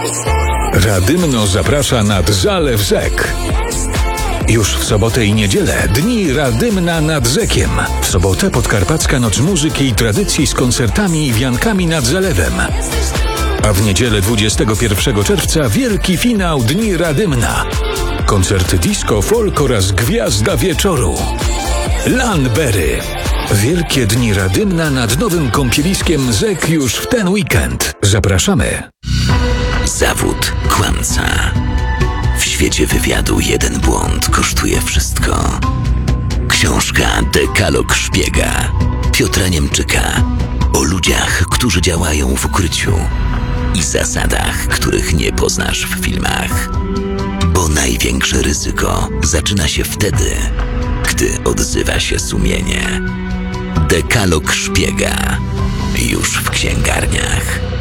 Radymno zaprasza nad Zalew Rzek. Już w sobotę i niedzielę Dni Radymna nad Rzekiem. W sobotę Podkarpacka Noc Muzyki i Tradycji z koncertami i wiankami nad zalewem. A w niedzielę 21 czerwca wielki finał Dni Radymna. Koncerty disco, folk oraz gwiazda wieczoru. Lanberry. Wielkie Dni Radymna nad nowym kąpieliskiem rzek już w ten weekend. Zapraszamy. Zawód kłamca. W świecie wywiadu jeden błąd kosztuje wszystko. Książka Dekalog Szpiega Piotra Niemczyka o ludziach, którzy działają w ukryciu i zasadach, których nie poznasz w filmach. Bo największe ryzyko zaczyna się wtedy, gdy odzywa się sumienie. Dekalog Szpiega już w księgarniach.